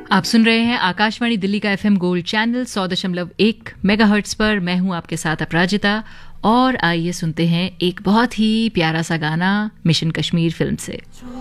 आप सुन रहे हैं आकाशवाणी दिल्ली का एफएम गोल्ड चैनल 100.1 मेगाहर्ट्ज पर। मैं हूं आपके साथ अपराजिता और आइए सुनते हैं एक बहुत ही प्यारा सा गाना मिशन कश्मीर फिल्म से।